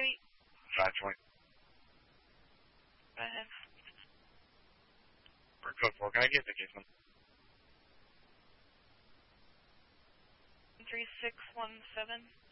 Street. 520. Go ahead. For code 4, can I get the case number? 3617.